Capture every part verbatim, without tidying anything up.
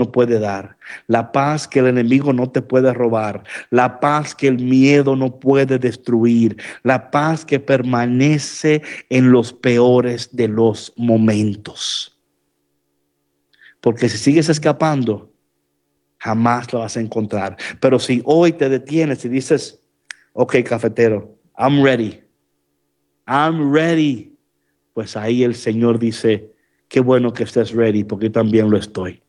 no puede dar, la paz que el enemigo no te puede robar, la paz que el miedo no puede destruir, la paz que permanece en los peores de los momentos. Porque si sigues escapando, jamás lo vas a encontrar. Pero si hoy te detienes y dices, ok, cafetero, I'm ready, I'm ready, pues ahí el Señor dice, qué bueno que estés ready, porque yo también lo estoy.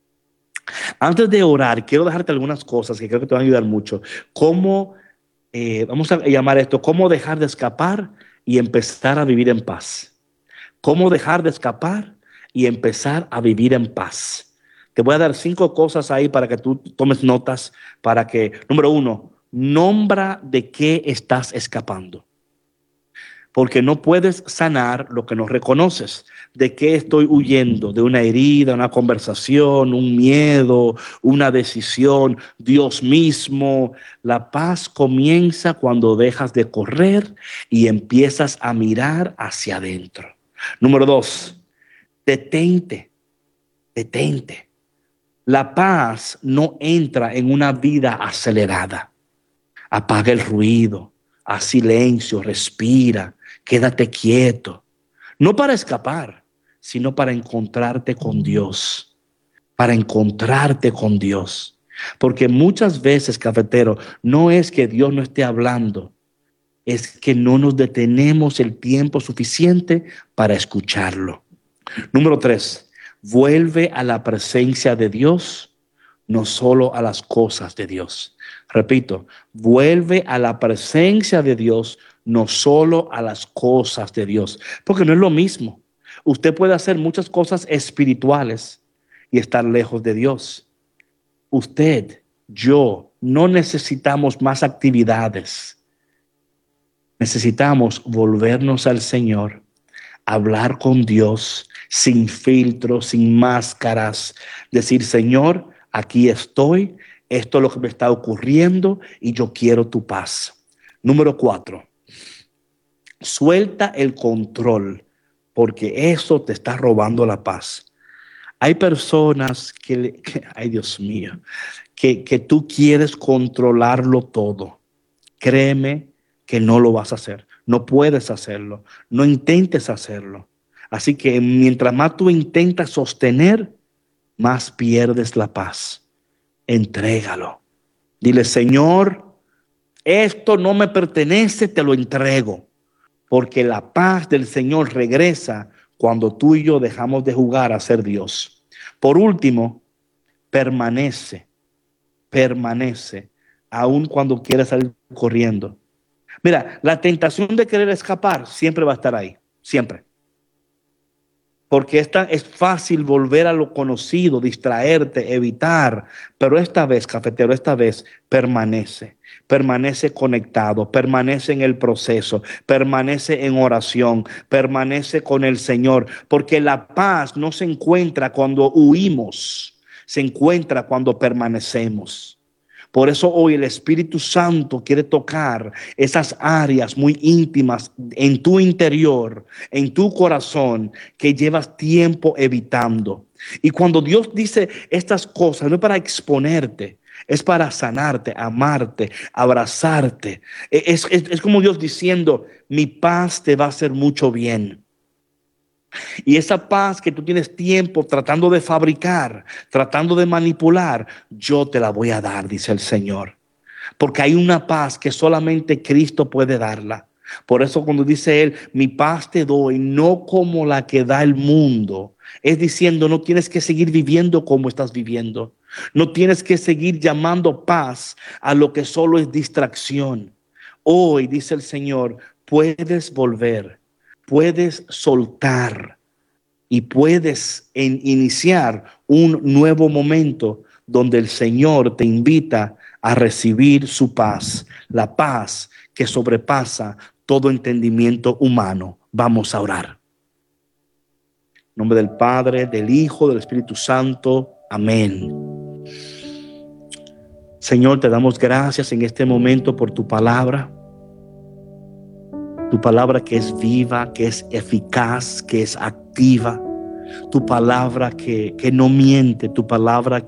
Antes de orar, quiero dejarte algunas cosas que creo que te van a ayudar mucho. Cómo, eh, vamos a llamar esto, cómo dejar de escapar y empezar a vivir en paz. Cómo dejar de escapar y empezar a vivir en paz. Te voy a dar cinco cosas ahí para que tú tomes notas, para que, número uno, nombra de qué estás escapando. Porque no puedes sanar lo que no reconoces. ¿De qué estoy huyendo? ¿De una herida, una conversación, un miedo, una decisión, Dios mismo? La paz comienza cuando dejas de correr y empiezas a mirar hacia adentro. Número dos, detente, detente. La paz no entra en una vida acelerada. Apaga el ruido, haz silencio, respira. Quédate quieto, no para escapar, sino para encontrarte con Dios, para encontrarte con Dios. Porque muchas veces, cafetero, no es que Dios no esté hablando, es que no nos detenemos el tiempo suficiente para escucharlo. Número tres, vuelve a la presencia de Dios, no solo a las cosas de Dios. Repito, vuelve a la presencia de Dios, no solo a las cosas de Dios, porque no es lo mismo. Usted puede hacer muchas cosas espirituales y estar lejos de Dios. Usted, yo, no necesitamos más actividades. Necesitamos volvernos al Señor, hablar con Dios sin filtros, sin máscaras, decir, Señor, aquí estoy, esto es lo que me está ocurriendo y yo quiero tu paz. Número cuatro. Suelta el control, porque eso te está robando la paz. Hay personas que, que ay Dios mío, que, que tú quieres controlarlo todo. Créeme que no lo vas a hacer. No puedes hacerlo. No intentes hacerlo. Así que mientras más tú intentas sostener, más pierdes la paz. Entrégalo. Dile, Señor, esto no me pertenece, te lo entrego. Porque la paz del Señor regresa cuando tú y yo dejamos de jugar a ser Dios. Por último, permanece, permanece, aun cuando quieras salir corriendo. Mira, la tentación de querer escapar siempre va a estar ahí, siempre. Porque esta es fácil volver a lo conocido, distraerte, evitar. Pero esta vez, cafetero, esta vez permanece. Permanece conectado, permanece en el proceso, permanece en oración, permanece con el Señor. Porque la paz no se encuentra cuando huimos, se encuentra cuando permanecemos. Por eso hoy el Espíritu Santo quiere tocar esas áreas muy íntimas en tu interior, en tu corazón, que llevas tiempo evitando. Y cuando Dios dice estas cosas, no es para exponerte, es para sanarte, amarte, abrazarte. Es, es, es como Dios diciendo, mi paz te va a hacer mucho bien. Y esa paz que tú tienes tiempo tratando de fabricar, tratando de manipular, yo te la voy a dar, dice el Señor. Porque hay una paz que solamente Cristo puede darla. Por eso cuando dice Él, mi paz te doy, no como la que da el mundo. Es diciendo, no tienes que seguir viviendo como estás viviendo. No tienes que seguir llamando paz a lo que solo es distracción. Hoy, dice el Señor, puedes volver. Puedes soltar y puedes en iniciar un nuevo momento donde el Señor te invita a recibir su paz, la paz que sobrepasa todo entendimiento humano. Vamos a orar. En nombre del Padre, del Hijo, del Espíritu Santo. Amén. Señor, te damos gracias en este momento por tu palabra. Tu palabra que es viva, que es eficaz, que es activa. Tu palabra que, que no miente, tu palabra